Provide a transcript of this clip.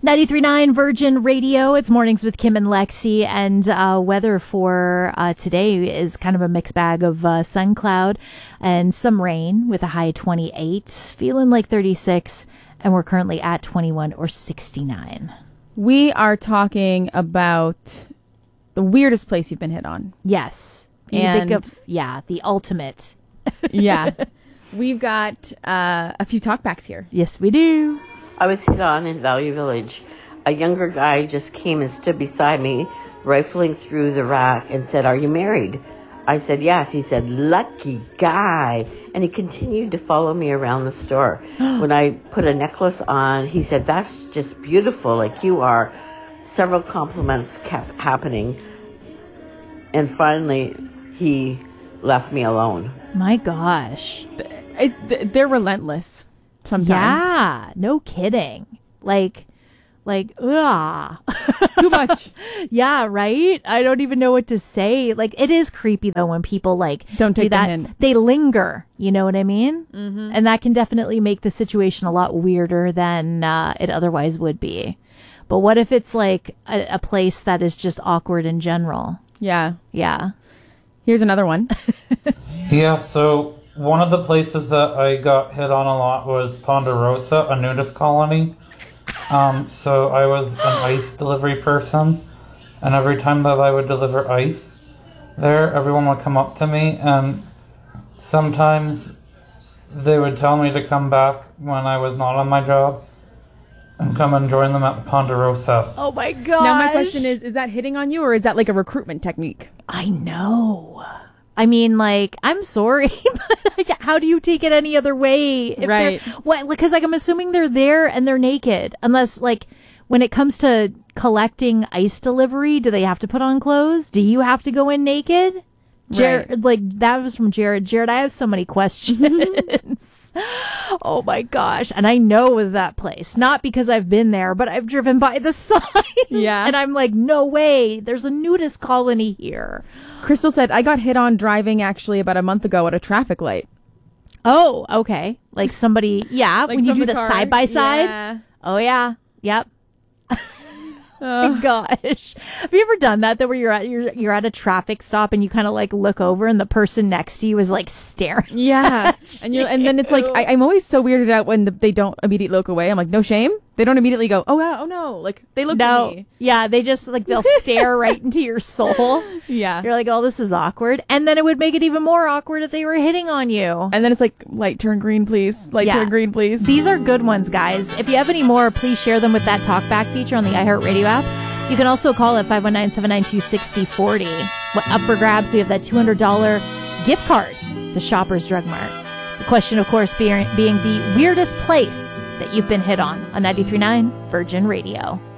93.9 Virgin Radio. It's Mornings with Kim and Lexi, and weather for today is kind of a mixed bag of sun, cloud, and some rain with a high of 28, feeling like 36, and we're currently at 21 or 69. We are talking about the weirdest place you've been hit on. Yes. And the ultimate. Yeah. We've got a few talkbacks here. Yes, we do. I was hit on in Value Village. A younger guy just came and stood beside me, rifling through the rack, and said, "Are you married?" I said, "Yes." He said, "Lucky guy." And he continued to follow me around the store. When I put a necklace on, he said, "That's just beautiful, like you are." Several compliments kept happening. And finally, he left me alone. My gosh. They're relentless sometimes. Yeah, no kidding. Like, ugh. Too much. Yeah, right? I don't even know what to say. Like, it is creepy, though, when people, don't take do that. the hint. They linger, you know what I mean? Mm-hmm. And that can definitely make the situation a lot weirder than it otherwise would be. But what if it's, like, a place that is just awkward in general? Yeah. Yeah. Here's another one. Yeah, so one of the places that I got hit on a lot was Ponderosa, a nudist colony. So I was an ice delivery person, and every time that I would deliver ice there, everyone would come up to me, and sometimes they would tell me to come back when I was not on my job and come and join them at Ponderosa. Oh my gosh. Now my question is that hitting on you, or is that like a recruitment technique? I know. I mean, I'm sorry, but how do you take it any other way? Right. Because, I'm assuming they're there and they're naked. Unless, when it comes to collecting ice delivery, do they have to put on clothes? Do you have to go in naked? Jared, Right. That was from Jared. Jared, I have so many questions. Oh, my gosh. And I know that place. Not because I've been there, but I've driven by the sign. Yeah. And I'm like, no way. There's a nudist colony here. Crystal said, I got hit on driving actually about a month ago at a traffic light. Oh, okay. Like somebody, yeah, when you do the car. side-by-side. Yeah. Oh, yeah. Yep. Oh my gosh. Have you ever done that though, where you're at a traffic stop and you kind of look over and the person next to you is staring? Yeah. And then it's I'm always so weirded out when they don't immediately look away. I'm like, no shame. They don't immediately go, oh yeah, oh no. They look at me. Yeah, they just they'll stare right into your soul. Yeah. You're like, oh, this is awkward. And then it would make it even more awkward if they were hitting on you. And then it's like, light turn green, please. Light turn green, please. These are good ones, guys. If you have any more, please share them with that talkback feature on the iHeartRadio app. You can also call at 519-792-6040. Up for grabs, we have that $200 gift card, the Shoppers Drug Mart. The question, of course, being the weirdest place that you've been hit on 93.9 Virgin Radio.